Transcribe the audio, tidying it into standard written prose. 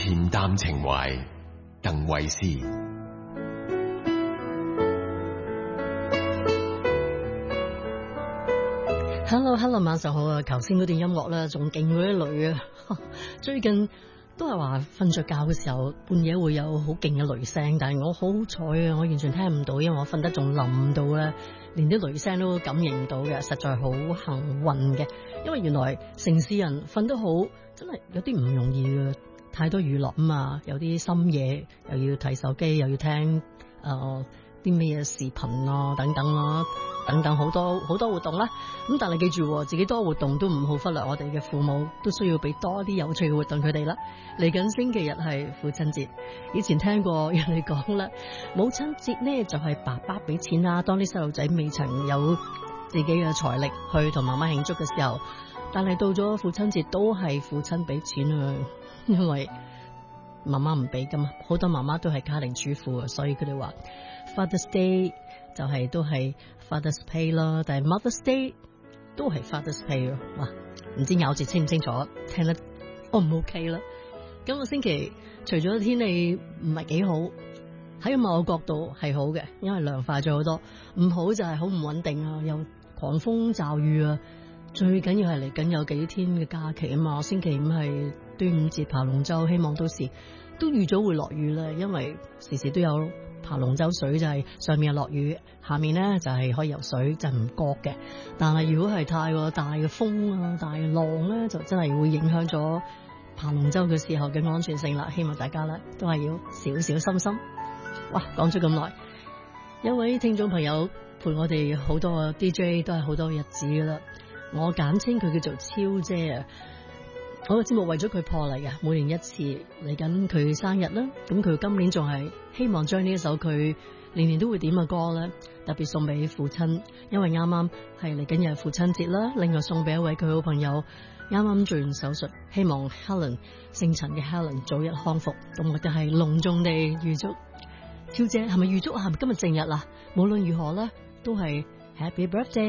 恬淡情懷，鄧慧思。 Hello， 晚上好啊！頭先嗰段音樂咧，仲勁過啲雷啊！最近都係話瞓着覺嘅時候，半夜會有好勁嘅雷聲，但係我好彩啊，我完全聽唔到，因為我瞓得仲冧到咧，連啲雷聲都感應唔到嘅，實在好幸運嘅。因為原來城市人瞓得好，真係有啲唔容易嘅，太多娛樂啊嘛，有啲深夜又要睇手機，又要聽啲咩視頻啊等等啊。等等好多活動啦，咁但係記住自己多活動都唔好忽略我哋嘅父母，都需要俾多啲有趣嘅活動佢哋啦。嚟緊星期日係父親節，以前聽過人哋講啦，母親節呢就係爸爸俾錢啦，當啲細路仔未曾有自己嘅財力去同媽媽慶祝嘅時候，但係到咗父親節都係父親俾錢啊，因為媽媽唔俾噶嘛，好多媽媽都係家庭主婦啊，所以佢哋話 Father's Day 就係都係 Father's Pay 啦，但係 Mother's Day 都係 Father's Pay 咯。哇，唔知咬字清唔清楚，聽得 O 唔 OK 啦？今個星期除咗天氣唔係幾好，喺某個角度係好嘅，因為涼快咗好多。唔好就係好唔穩定啊，有狂風驟雨啊。最緊要係嚟緊有幾天嘅假期啊嘛，星期五係端午節爬龍舟，希望到時都預咗會落雨啦，因為時時都有爬龍舟水，就係上面落雨，下面咧就係可以游水，就唔覺嘅。但係如果係太過大嘅風啊、大嘅浪咧，就真係會影響咗爬龍舟嘅時候嘅安全性啦。希望大家咧都係要小小心心。哇，講咗咁耐，有位聽眾朋友陪我哋好多 DJ 都係好多日子噶啦，我簡稱佢叫做超姐啊。我個節目為咗佢破例嘅，每年一次，嚟緊佢生日啦，咁佢今年仲係希望將呢一首佢年年都會點嘅歌咧，特別送俾父親，因為啱啱係嚟緊又係父親節啦。另外送俾一位佢好朋友，啱啱做完手術，希望 Helen 姓陳嘅 Helen 早日康復。咁我哋係隆重地預祝超姐，係咪預祝啊？係咪今日正日啊？無論如何咧，都係 Happy Birthday。